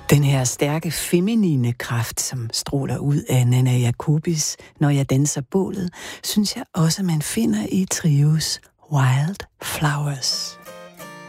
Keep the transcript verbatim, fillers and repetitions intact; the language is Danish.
Den her stærke feminine kraft, som stråler ud af Nanna Jacobis, Når jeg danser bålet, synes jeg også, man finder i Trios Wild Flowers.